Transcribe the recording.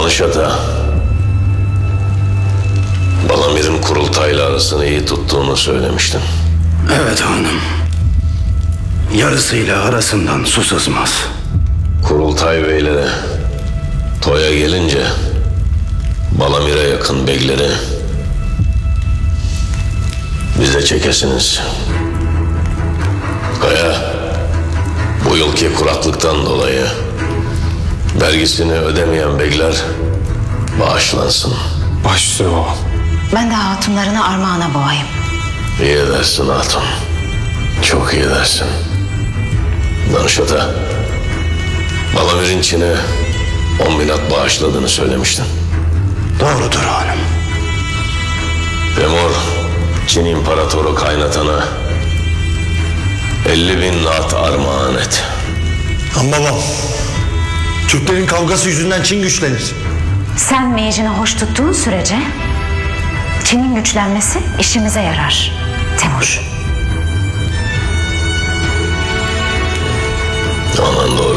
Danışata, Balamir'in kurultayla arasını iyi tuttuğunu söylemiştin. Evet hanım. Yarısıyla arasından su sızmaz. Kurultay beyleri toya gelince Balamir'e yakın beyleri bize çekesiniz. Kaya, bu yılki kuraklıktan dolayı vergisini ödemeyen beyler bağışlansın. Baş üstüne baba. Ben de hatunlarını armağana boğayım. İyi edersin hatun. Çok iyi edersin. Danışata, Balamir'in Çin'e 10 binat bağışladığını söylemiştin. Doğrudur hanım. Temur, Çin İmparatoru kaynatana 50 bin nat armağan et. Ama babam, Türklerin kavgası yüzünden Çin güçlenir. Sen meyicini hoş tuttuğun sürece Çin'in güçlenmesi işimize yarar Temur. Anan doğru.